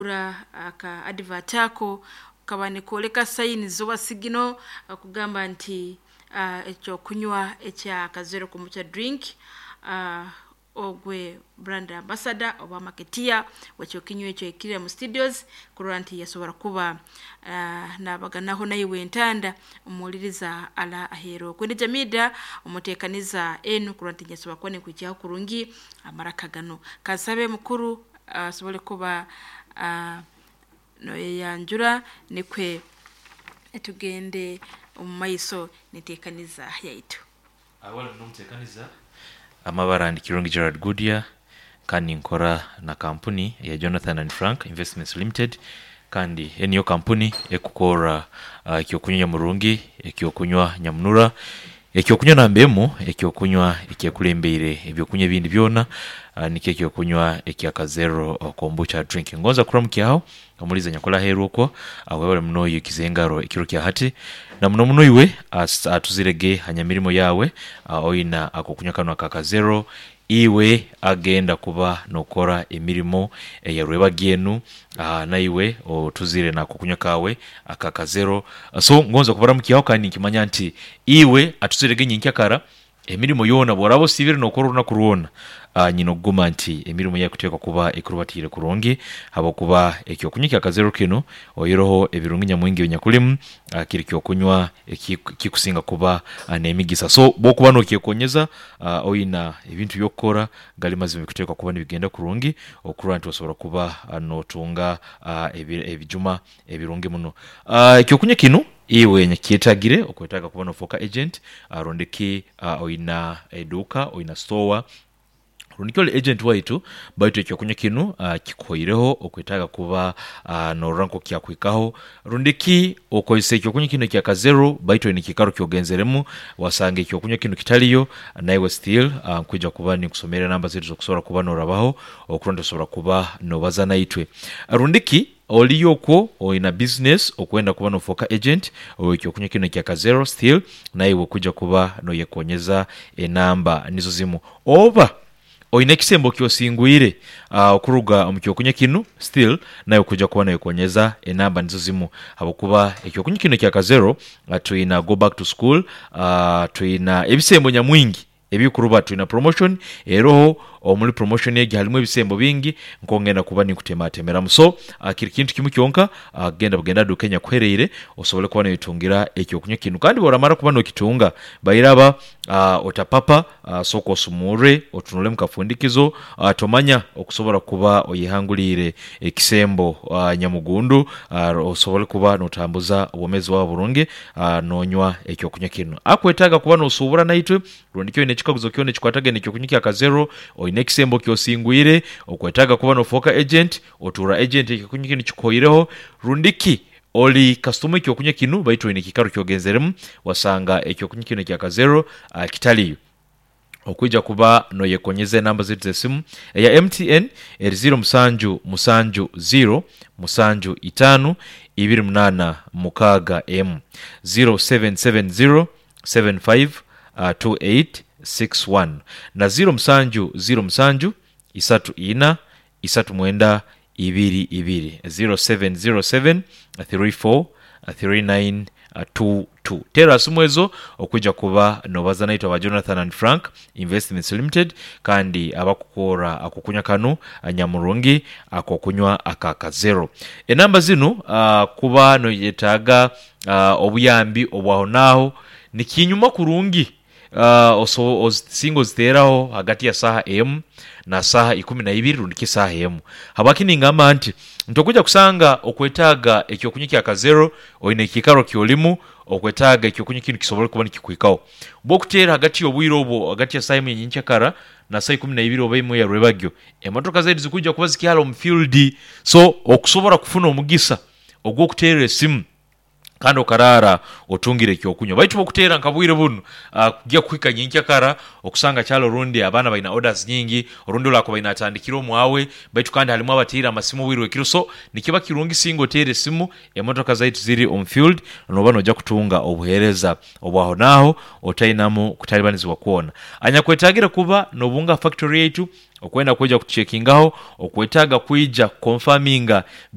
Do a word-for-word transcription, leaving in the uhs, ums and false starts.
okugura aka advert ako kaba ne koleka sign zoba signal kugamba nti uh, ekyo kunywa ekya kazero ku mucha drink uh, ogwe brand ambassador oba marketeer wekyo kinywa ekyo ekire mu studios kuranti yasobora kuba uh, nabaganaho nayiwe entanda omuliriza ala ahero kwende jamida omutekaniza enu kuranti yasobora kwane kujya kurungi amaraka gano kasabe mukuru asobole uh, kuba uh, no yanjura nikwe etugende omumaiso nitekaniza yaitu awala nomtekaniza amabara ndi kirungi Gerard Goodyear kandi nkora na kampuni ya Jonathan and Frank Investments Limited kandi eniyo kampuni ekukora uh, ekyokunywa murungi ekyokunywa nyamnura ekyokunywa nambemo ekyokunywa ekyakulembeire ebyokunywa bindi byona uh, nike ekyokunywa ekyakazero uh, kombucha drink ngonza kuramukyaho amuliza nyakola heruko awebale muno yikizengaro ekiro kya hati na muno muno iwe atuzirege hanyamirimo yawe uh, oina akokunywa kano akakazero iwe agenda kuba nokora emirimo eyarweba gyenu uh, na iwe otuzire na kokunywa kawe akakazero uh, so ngonza kubaramukyaho kandi nkimanya nti iwe atuzirege nyinkakara emirimo yona borabo sivire nokora na kuruona uh, nyino guma nti emirimo yakuteka kuba ekurubatire kuronge habo kuba ekyo kunyika kazero kino oyiroho ebirungi nyamwingi onyakulimu uh, kiri kyo kunywa ekikusinga kuba uh, nemigisa so bokuba no kyekonyeza uh, oyina ebintu byokora gali mazime kuteka kuba nibigenda kuronge okuranti osobora kuba uh, notunga uh, ebijuma ebirungi muno uh, ekyo kunyika kino iwe nyakietagire okwetaga kuba no foka agent arondeki uh, uh, oina eduka oina store runikole agent waitu baitu ekyokunywa kinu uh, kikoireho okwetaga kuba uh, no ranko kya kwikaho rundiki okoise ekyokunywa kinu kya kazero baitu ni kikaro kyogenzeremu wasange ekyokunywa kinu kitaliyo naiwe still uh, kuja kuba ni kusomera namba zetu zokusora kuba no rabaho okuronda sobora kuba no bazana itwe rundiki oliyoko oina business okwenda kuba no foka agent okyokunywa kino kya kazero still naiwe kuja kuba no yekonyeza enamba nizo zimu oba oina kisembo kyosingwire uh, okuruga omukyokunya kinu still nayo kuja kuba nayo konyeza enamba nizo zimu habokuba ekyokunya kino kya kazero uh, tuina go back to school uh, tuina ebisembo nyamwingi ebikuruba tuina promotion eroho omuli promotion yegi halimu ebisembo bingi nkongenda kuba ni kutematemera so uh, kiri kintu kimu kyonka uh, genda bugenda do Kenya kwereire osobole kuba netungira ekyokunya kinu kandi boramara kuba no kitunga bayiraba uh, otapapa uh, soko sumure otunule mukafundikizo uh, tomanya okusobora kuba oyihangulire ekisembo uh, nyamugundu uh, osobole kuba notambuza obomezi wa burunge uh, nonywa ekyokunya kinu akwetaga kuba no subura naitwe rondikyo ine chikaguzo kyone chikwataga nekyokunya kya kazero oine kisembo kyosingwire okwetaga kuba no foka agent otura agent ekyokunya kinu kikoireho rundiki oli customer kyokunya kinu baitu ine kikaro kyogenzeremu wasanga ekyokunya kinu kya kazero uh, kitaliyo okuja kuba no yekonyeze namba zetu zesimu ya M T N eri zero musanju musanju zero musanju itanu ibiri munana mukaga M zero seven seven zero seven five two eight six one na zero musanju zero musanju isatu ina isatu mwenda ibiri ibiri zero seven zero seven three four three nine two two tera sumwezo okuja kuba no bazana ito wa Jonathan and Frank Investments Limited kandi abakukora akukunya kanu anyamurungi akokunywa akaka zero enamba zino uh, kuba no yetaga uh, obuyambi obwaho naho ni kinyuma kurungi uh, oso osingo ziteraho hagati ya saha M na saha ikumi na ibiri rundiki saha M habakini ngamba anti ntokuja kusanga okwetaga ekyokunya kya kazero oine kikaro kyolimu okwetaga ekyokunya kinu kisobole kuba nikikwikaho bokutera hagati obwiro obo hagati ya saha M nyinkakara na saha ikumi na ibiri obayimo ya rwebagyo emotoka zaidi zikuja kuba zikihala mu field so okusobora kufuna omugisa ogwo kutera esimu kando karara otungire kyokunywa baitu bokutera nkabwire bunu uh, kujya kwika nyinkakara okusanga cyalo rundi abana baina orders nyingi rundi lako baina atandikiro mwawe baitu kandi halimu abatira amasimu wirwe kiro so nikiba kirungi singo tere simu emotoka zaidi ziri on field nobano ojja kutunga obuhereza obwaho naho otayinamo kutalibanizi wakuona anya kwetagira kuba nobunga factory yetu okwenda kuja kucheckingaho okwetaga kuija confirminga